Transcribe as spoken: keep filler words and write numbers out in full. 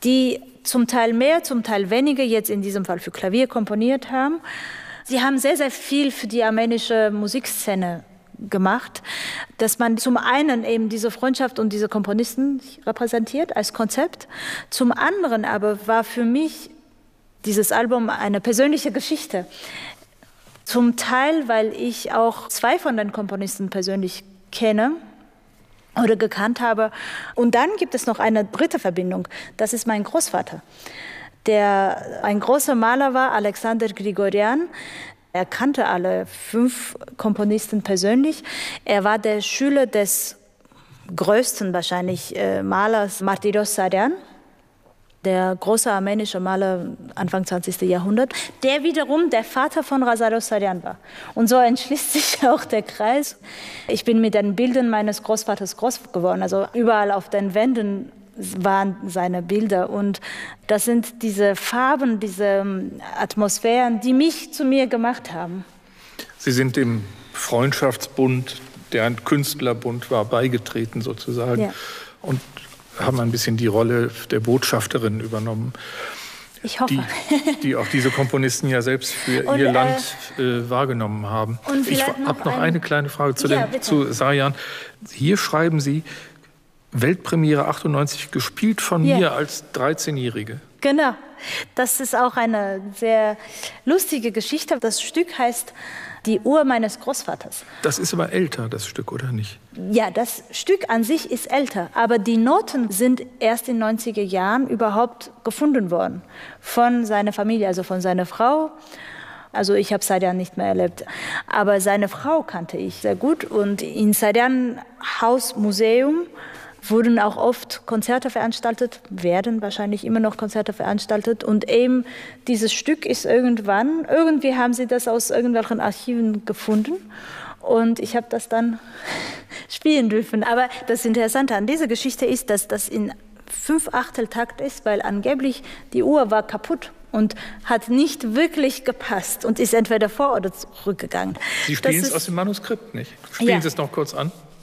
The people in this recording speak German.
die zum Teil mehr, zum Teil weniger, jetzt in diesem Fall für Klavier komponiert haben. Sie haben sehr, sehr viel für die armenische Musikszene gemacht, dass man zum einen eben diese Freundschaft und diese Komponisten repräsentiert als Konzept. Zum anderen aber war für mich dieses Album eine persönliche Geschichte. Zum Teil, weil ich auch zwei von den Komponisten persönlich kenne oder gekannt habe. Und dann gibt es noch eine dritte Verbindung. Das ist mein Großvater, der ein großer Maler war, Alexander Grigorian. Er kannte alle fünf Komponisten persönlich. Er war der Schüler des größten wahrscheinlich äh, Malers Martiros Saryan, der große armenische Maler Anfang zwanzigsten Jahrhundert, der wiederum der Vater von Razaros Saryan war. Und so entschließt sich auch der Kreis. Ich bin mit den Bildern meines Großvaters groß geworden. Also überall auf den Wänden waren seine Bilder. Und das sind diese Farben, diese Atmosphären, die mich zu mir gemacht haben. Sie sind dem Freundschaftsbund, der ein Künstlerbund war, beigetreten sozusagen. Ja. Und haben ein bisschen die Rolle der Botschafterin übernommen. Ich hoffe. Die, die auch diese Komponisten ja selbst für und, ihr Land äh, wahrgenommen haben. Und ich habe noch, noch eine kleine Frage zu, ja, dem, zu Saryan. Hier schreiben Sie, Weltpremiere achtundneunzig, gespielt von ja. mir als dreizehnjährige. Genau. Das ist auch eine sehr lustige Geschichte. Das Stück heißt Die Uhr meines Großvaters. Das ist aber älter, das Stück, oder nicht? Ja, das Stück an sich ist älter, aber die Noten sind erst in den neunziger Jahren überhaupt gefunden worden von seiner Familie, also von seiner Frau. Also ich habe Saryan nicht mehr erlebt, aber seine Frau kannte ich sehr gut. Und in Saryan Haus Museum wurden auch oft Konzerte veranstaltet, werden wahrscheinlich immer noch Konzerte veranstaltet. Und eben dieses Stück ist irgendwann, irgendwie haben sie das aus irgendwelchen Archiven gefunden. Und ich habe das dann spielen dürfen. Aber das Interessante an dieser Geschichte ist, dass das in Fünf-Achtel-Takt ist, weil angeblich die Uhr war kaputt und hat nicht wirklich gepasst und ist entweder vor- oder zurückgegangen. Sie spielen das es ist, aus dem Manuskript, nicht? Spielen ja. Sie es noch kurz an.